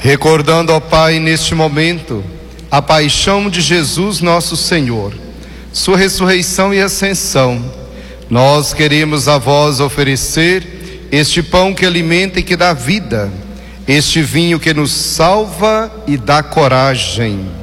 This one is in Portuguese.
Recordando, ó Pai, neste momento, a paixão de Jesus nosso Senhor, sua ressurreição e ascensão, nós queremos a vós oferecer este pão que alimenta e que dá vida, este vinho que nos salva e dá coragem.